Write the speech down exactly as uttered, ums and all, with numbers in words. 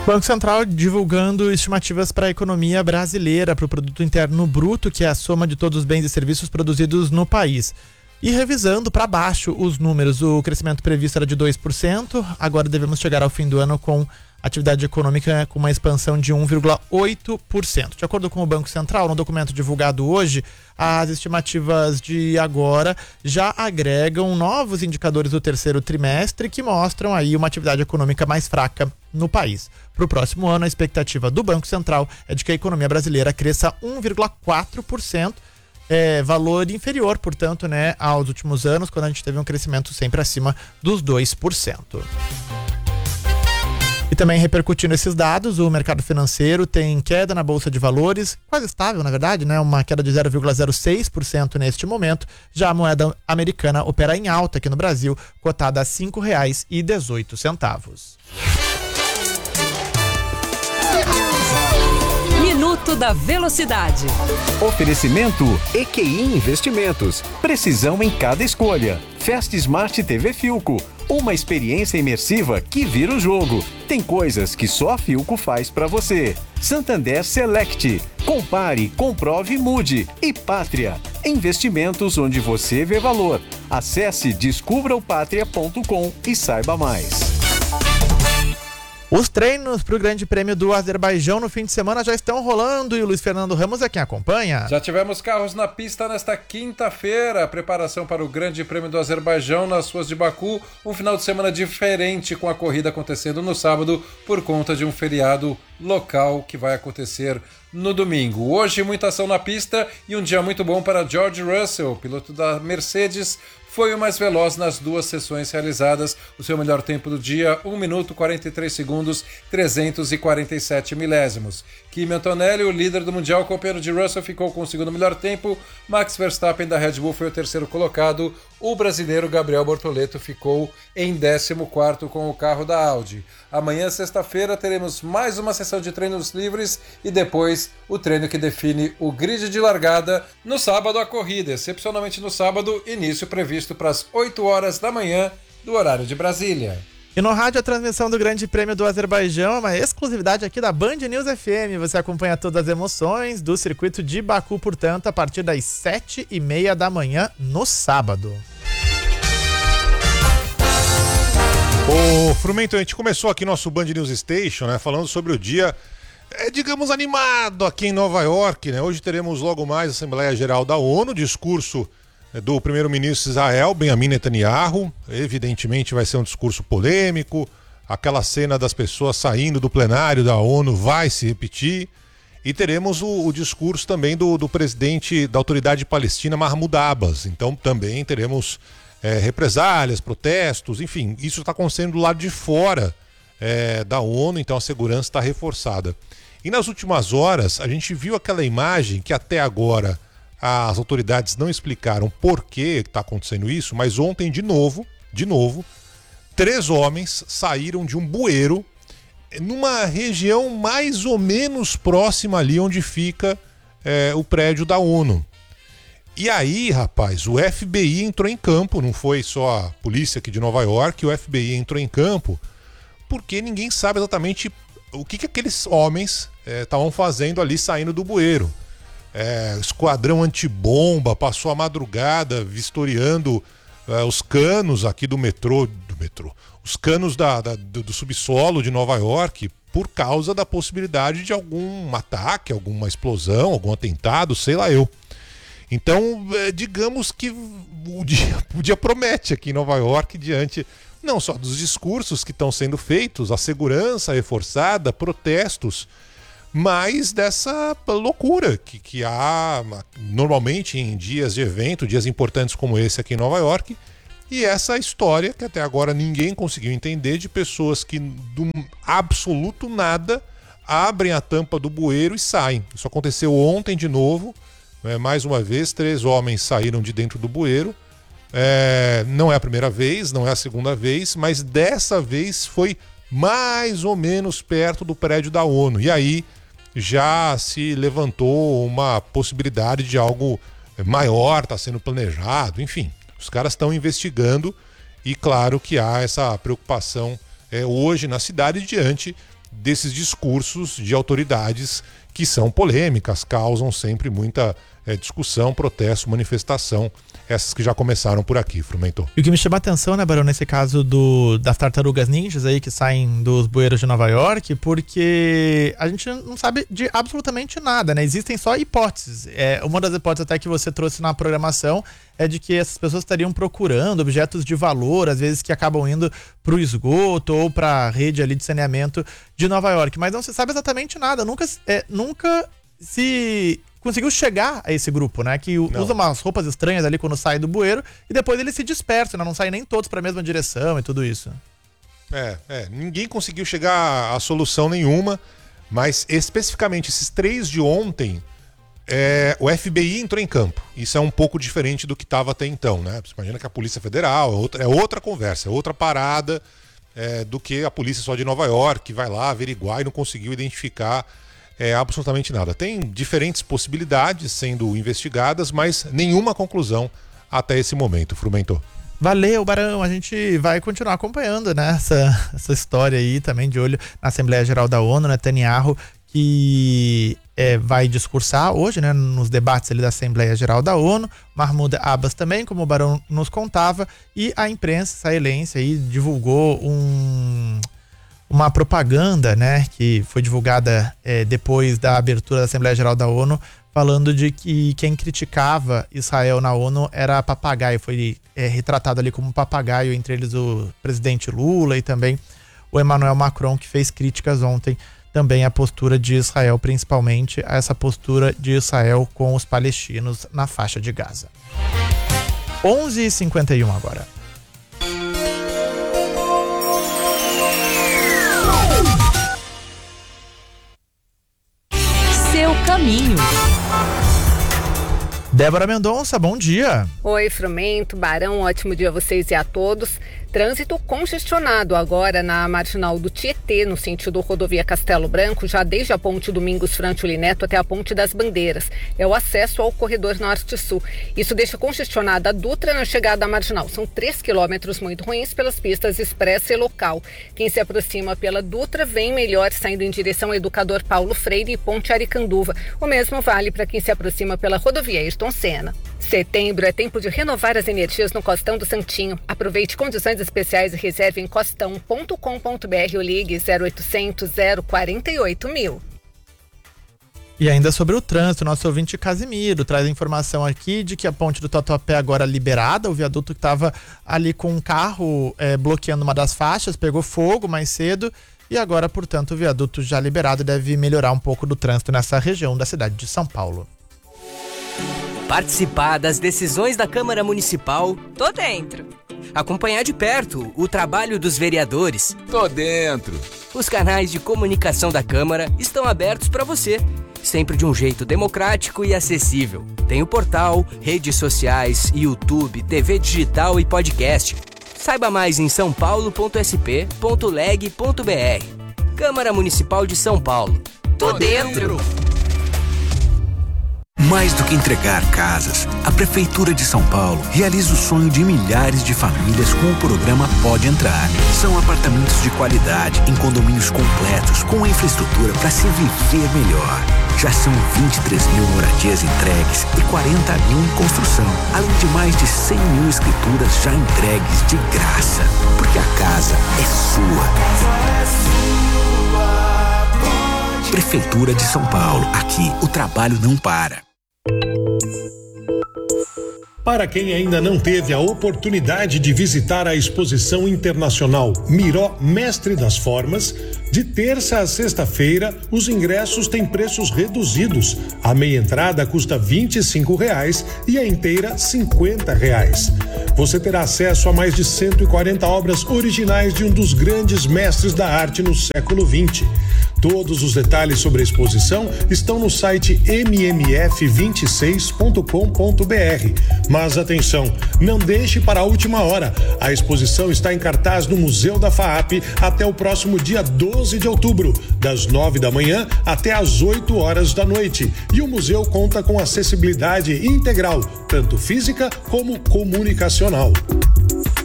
Banco Central divulgando estimativas para a economia brasileira, para o Produto Interno Bruto, que é a soma de todos os bens e serviços produzidos no país. E revisando para baixo os números, o crescimento previsto era de dois por cento, agora devemos chegar ao fim do ano com atividade econômica com uma expansão de um vírgula oito por cento. De acordo com o Banco Central, no documento divulgado hoje, as estimativas de agora já agregam novos indicadores do terceiro trimestre que mostram aí uma atividade econômica mais fraca no país. Para o próximo ano, a expectativa do Banco Central é de que a economia brasileira cresça um vírgula quatro por cento, é, valor inferior, portanto, né, aos últimos anos, quando a gente teve um crescimento sempre acima dos dois por cento. E também repercutindo esses dados, o mercado financeiro tem queda na Bolsa de Valores, quase estável, na verdade, né? Uma queda de zero vírgula zero seis por cento neste momento. Já a moeda americana opera em alta aqui no Brasil, cotada a cinco reais e dezoito centavos. Minuto da Velocidade. Oferecimento E Q I Investimentos. Precisão em cada escolha. Fast Smart T V Filco. Uma experiência imersiva que vira o jogo. Tem coisas que só a Filco faz pra você. Santander Select. Compare, comprove, mude. E Pátria. Investimentos onde você vê valor. Acesse descubra o pátria ponto com e saiba mais. Os treinos para o Grande Prêmio do Azerbaijão no fim de semana já estão rolando e o Luiz Fernando Ramos é quem acompanha. Já tivemos carros na pista nesta quinta-feira. A preparação para o Grande Prêmio do Azerbaijão nas ruas de Baku. Um final de semana diferente, com a corrida acontecendo no sábado por conta de um feriado local que vai acontecer no domingo. Hoje muita ação na pista e um dia muito bom para George Russell, piloto da Mercedes. Foi o mais veloz nas duas sessões realizadas. O seu melhor tempo do dia, um minuto, quarenta e três segundos, trezentos e quarenta e sete milésimos. Kimi Antonelli, o líder do Mundial, companheiro de Russell, ficou com o segundo melhor tempo. Max Verstappen da Red Bull foi o terceiro colocado. O brasileiro Gabriel Bortoleto ficou em décimo quarto com o carro da Audi. Amanhã, sexta-feira, teremos mais uma sessão de treinos livres e depois o treino que define o grid de largada. No sábado, a corrida, excepcionalmente no sábado, início previsto para as oito horas da manhã do horário de Brasília. E no rádio, a transmissão do Grande Prêmio do Azerbaijão é uma exclusividade aqui da Band News F M. Você acompanha todas as emoções do circuito de Baku, portanto, a partir das sete e meia da manhã no sábado. Ô, Frumento, a gente começou aqui nosso Band News Station, né, falando sobre o dia, é, digamos, animado aqui em Nova York, né? Hoje teremos logo mais a Assembleia Geral da ONU, discurso do primeiro-ministro Israel, Benjamin Netanyahu. Evidentemente vai ser um discurso polêmico, aquela cena das pessoas saindo do plenário da ONU vai se repetir, e teremos o, o discurso também do, do presidente da Autoridade Palestina, Mahmoud Abbas. Então também teremos é, represálias, protestos, enfim, isso está acontecendo do lado de fora é, da ONU, então a segurança está reforçada. E nas últimas horas a gente viu aquela imagem que até agora as autoridades não explicaram por que está acontecendo isso, mas ontem, de novo, de novo, três homens saíram de um bueiro numa região mais ou menos próxima ali onde fica é, o prédio da ONU. E aí, rapaz, o F B I entrou em campo, não foi só a polícia aqui de Nova York, o F B I entrou em campo porque ninguém sabe exatamente o que, que aqueles homens estavam é, fazendo ali saindo do bueiro. É, esquadrão antibomba passou a madrugada vistoriando é, os canos aqui do metrô, do metrô, os canos da, da, do, do subsolo de Nova York, por causa da possibilidade de algum ataque, alguma explosão, algum atentado, sei lá eu. Então, é, digamos que o dia, o dia promete aqui em Nova York, diante não só dos discursos que estão sendo feitos, a segurança reforçada, protestos, mas dessa loucura que, que há normalmente em dias de evento, dias importantes como esse aqui em Nova York, e essa história que até agora ninguém conseguiu entender, de pessoas que do absoluto nada abrem a tampa do bueiro e saem. Isso aconteceu ontem de novo, é, mais uma vez, três homens saíram de dentro do bueiro. É, não é a primeira vez, não é a segunda vez, mas dessa vez foi mais ou menos perto do prédio da ONU. E aí já se levantou uma possibilidade de algo maior, está sendo planejado, enfim. Os caras estão investigando e claro que há essa preocupação é, hoje na cidade diante desses discursos de autoridades que são polêmicas, causam sempre muita é, discussão, protesto, manifestação, essas que já começaram por aqui, Frumento. E o que me chama a atenção, né, Barão, nesse caso do, das tartarugas ninjas aí que saem dos bueiros de Nova York, porque a gente não sabe de absolutamente nada, né? Existem só hipóteses. É, uma das hipóteses até que você trouxe na programação é de que essas pessoas estariam procurando objetos de valor, às vezes que acabam indo para o esgoto ou para a rede ali de saneamento de Nova York, mas não se sabe exatamente nada. Nunca, é, nunca se conseguiu chegar a esse grupo, né? Que não. usa umas roupas estranhas ali quando sai do bueiro e depois eles se dispersam, né? Não saem nem todos para a mesma direção e tudo isso. É, é, ninguém conseguiu chegar a solução nenhuma, mas especificamente esses três de ontem, é, o F B I entrou em campo. Isso é um pouco diferente do que estava até então, né? Você imagina que a Polícia Federal é outra, é outra conversa, é outra parada é, do que a polícia só de Nova York, que vai lá averiguar e não conseguiu identificar É, absolutamente nada. Tem diferentes possibilidades sendo investigadas, mas nenhuma conclusão até esse momento, Frumento. Valeu, Barão. A gente vai continuar acompanhando, né, essa, essa história aí, também de olho na Assembleia Geral da ONU, Netanyahu, que é, vai discursar hoje, né, nos debates ali da Assembleia Geral da ONU, Mahmoud Abbas também, como o Barão nos contava, e a imprensa israelense aí divulgou um... uma propaganda, né, que foi divulgada é, depois da abertura da Assembleia Geral da ONU, falando de que quem criticava Israel na ONU era papagaio, foi é, retratado ali como papagaio, entre eles o presidente Lula e também o Emmanuel Macron, que fez críticas ontem também à postura de Israel, principalmente a essa postura de Israel com os palestinos na faixa de Gaza. onze e cinquenta e um agora. Seu caminho. Débora Mendonça, bom dia. Oi, Frumento, Barão, ótimo dia a vocês e a todos. Trânsito congestionado agora na marginal do Tietê, no sentido rodovia Castelo Branco, já desde a ponte Domingos Frantuli Neto até a ponte das Bandeiras. É o acesso ao corredor norte-sul. Isso deixa congestionada a Dutra na chegada à marginal. São três quilômetros muito ruins pelas pistas expressa e local. Quem se aproxima pela Dutra vem melhor saindo em direção ao Educador Paulo Freire e ponte Aricanduva. O mesmo vale para quem se aproxima pela rodovia Ayrton Senna. Setembro é tempo de renovar as energias no Costão do Santinho. Aproveite condições especiais e reserve em costão ponto com ponto br ou ligue zero oitocentos, zero quarenta e oito mil. E ainda sobre o trânsito, nosso ouvinte Casimiro traz a informação aqui de que a ponte do Tatuapé agora liberada, o viaduto que estava ali com um carro é, bloqueando uma das faixas, pegou fogo mais cedo e agora, portanto, o viaduto já liberado deve melhorar um pouco do trânsito nessa região da cidade de São Paulo. Participar das decisões da Câmara Municipal? Tô dentro. Acompanhar de perto o trabalho dos vereadores? Tô dentro. Os canais de comunicação da Câmara estão abertos para você, sempre de um jeito democrático e acessível. Tem o portal, redes sociais, YouTube, T V digital e podcast. Saiba mais em são paulo ponto s p ponto leg ponto b r. Câmara Municipal de São Paulo. Tô dentro. Mais do que entregar casas, a Prefeitura de São Paulo realiza o sonho de milhares de famílias com o programa Pode Entrar. São apartamentos de qualidade, em condomínios completos, com infraestrutura para se viver melhor. Já são vinte e três mil moradias entregues e quarenta mil em construção, além de mais de cem mil escrituras já entregues de graça. Porque a casa é sua. Prefeitura de São Paulo. Aqui, o trabalho não para. Para quem ainda não teve a oportunidade de visitar a exposição internacional Miró Mestre das Formas, de terça a sexta-feira, os ingressos têm preços reduzidos. A meia entrada custa vinte e cinco reais e a inteira cinquenta reais. Você terá acesso a mais de cento e quarenta obras originais de um dos grandes mestres da arte no século vinte. Todos os detalhes sobre a exposição estão no site m m f vinte e seis ponto com ponto b r. Mas atenção, não deixe para a última hora. A exposição está em cartaz no Museu da FAAP até o próximo dia doze de outubro, das nove da manhã até as oito horas da noite. E o museu conta com acessibilidade integral, tanto física como comunicacional.